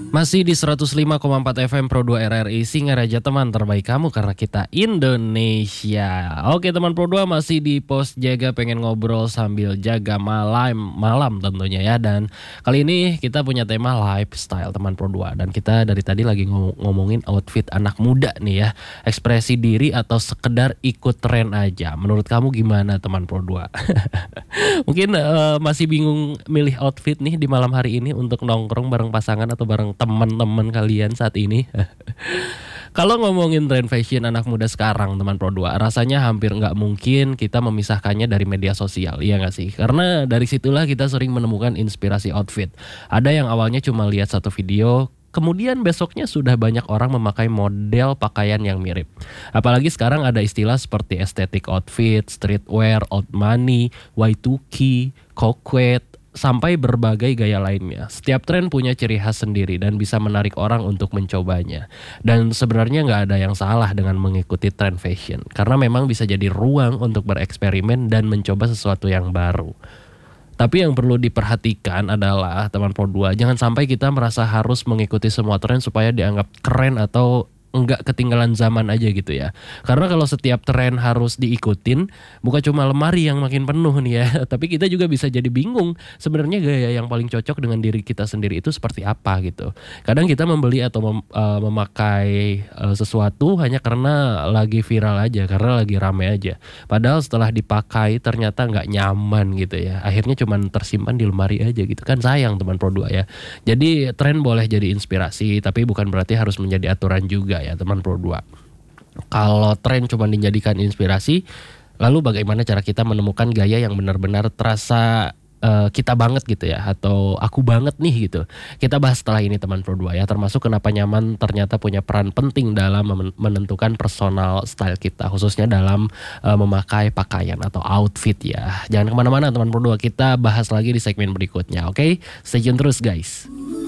Masih di 105,4 FM Pro 2 RRI Singaraja, teman terbaik kamu karena kita Indonesia. Oke teman Pro 2, masih di pos jaga, pengen ngobrol sambil jaga malam tentunya ya. Dan kali ini kita punya tema lifestyle teman Pro 2. Dan kita dari tadi lagi ngomongin outfit anak muda nih ya. Ekspresi diri atau sekedar ikut tren aja. Menurut kamu gimana teman Pro 2? Mungkin masih bingung milih outfit nih di malam hari ini untuk nongkrong bareng pasangan atau bareng teman-teman kalian saat ini. Kalau ngomongin tren fashion anak muda sekarang teman Pro 2, rasanya hampir nggak mungkin kita memisahkannya dari media sosial, iya nggak sih? Karena dari situlah kita sering menemukan inspirasi outfit. Ada yang awalnya cuma lihat satu video, kemudian besoknya sudah banyak orang memakai model pakaian yang mirip. Apalagi sekarang ada istilah seperti aesthetic outfit, streetwear, old money, Y2K, coquette, sampai berbagai gaya lainnya. Setiap tren punya ciri khas sendiri dan bisa menarik orang untuk mencobanya. Dan sebenarnya nggak ada yang salah dengan mengikuti tren fashion, karena memang bisa jadi ruang untuk bereksperimen dan mencoba sesuatu yang baru. Tapi yang perlu diperhatikan adalah teman Pro 2, jangan sampai kita merasa harus mengikuti semua tren supaya dianggap keren atau enggak ketinggalan zaman aja gitu ya. Karena kalau setiap tren harus diikutin, bukan cuma lemari yang makin penuh nih ya, tapi kita juga bisa jadi bingung sebenarnya gaya yang paling cocok dengan diri kita sendiri itu seperti apa gitu. Kadang kita membeli atau memakai sesuatu hanya karena lagi viral aja, karena lagi rame aja. Padahal setelah dipakai ternyata nggak nyaman gitu ya. Akhirnya cuma tersimpan di lemari aja gitu. Kan sayang teman Pro 2 ya. Jadi tren boleh jadi inspirasi, tapi bukan berarti harus menjadi aturan juga ya teman Pro 2. Kalau tren cuma dijadikan inspirasi, lalu bagaimana cara kita menemukan gaya yang benar-benar terasa kita banget gitu ya, atau aku banget nih gitu. Kita bahas setelah ini teman Pro 2 ya, termasuk kenapa nyaman ternyata punya peran penting dalam menentukan personal style kita, khususnya dalam memakai pakaian atau outfit ya. Jangan kemana-mana teman Pro 2, kita bahas lagi di segmen berikutnya, oke? Stay tune terus guys.